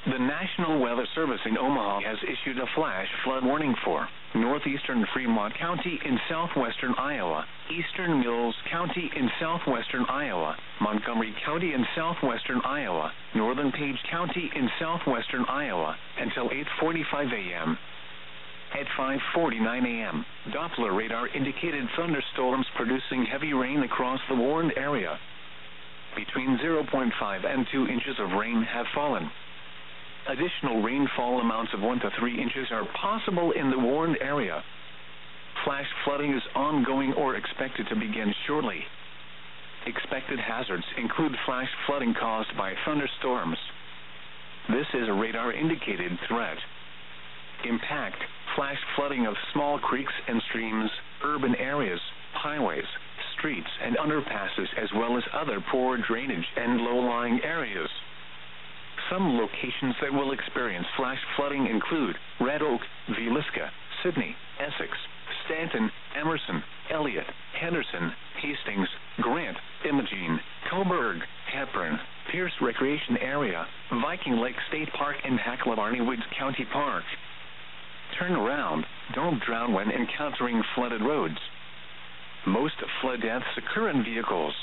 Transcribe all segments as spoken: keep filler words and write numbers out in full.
The National Weather Service in Omaha has issued a flash flood warning for northeastern Fremont County in southwestern Iowa, eastern Mills County in southwestern Iowa, Montgomery County in southwestern Iowa, northern Page County in southwestern Iowa, until eight forty-five a m At five forty-nine a m, Doppler radar indicated thunderstorms producing heavy rain across the warned area. Between zero point five and two inches of rain have fallen. Additional rainfall amounts of one to three inches are possible in the warned area. Flash flooding is ongoing or expected to begin shortly. Expected hazards include flash flooding caused by thunderstorms. This is a radar-indicated threat. Impact: flash flooding of small creeks and streams, urban areas, highways, streets and underpasses, as well as other poor drainage and low-lying areas. Some locations that will experience flash flooding include Red Oak, Villisca, Sidney, Essex, Stanton, Emerson, Elliott, Henderson, Hastings, Grant, Imogene, Coburg, Hepburn, Pierce Recreation Area, Viking Lake State Park, and Hacklebarney Woods County Park. Turn around. Don't drown when encountering flooded roads. Most flood deaths occur in vehicles.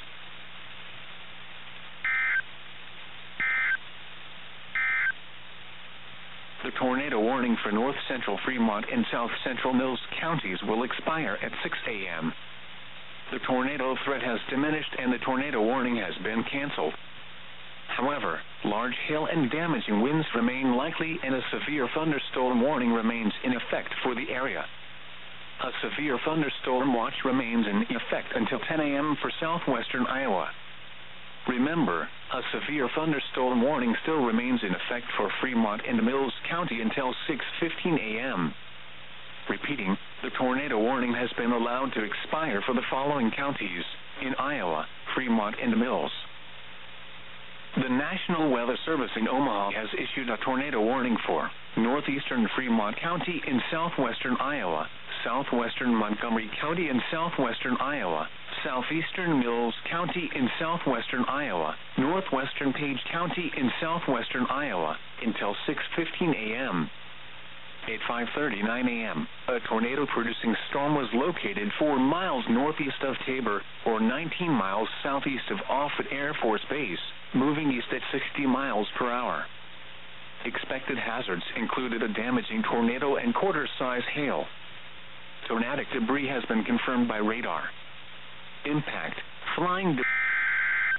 The tornado warning for north central Fremont and south central Mills counties will expire at six a m The tornado threat has diminished and the tornado warning has been canceled. However, large hail and damaging winds remain likely, and a severe thunderstorm warning remains in effect for the area. A severe thunderstorm watch remains in effect until ten a m for southwestern Iowa. Remember, a severe thunderstorm warning still remains in effect for Fremont and Mills County until six fifteen a m Repeating, the tornado warning has been allowed to expire for the following counties in Iowa, Fremont and Mills. The National Weather Service in Omaha has issued a tornado warning for northeastern Fremont County in southwestern Iowa, southwestern Montgomery County in southwestern Iowa, southeastern Mills County in southwestern Iowa, northwestern Page County in southwestern Iowa, until six fifteen a m At five thirty-nine a m, a tornado-producing storm was located four miles northeast of Tabor, or nineteen miles southeast of Offutt Air Force Base, moving east at sixty miles per hour. Expected hazards included a damaging tornado and quarter-size hail. Tornadic debris has been confirmed by radar. Impact: flying debris.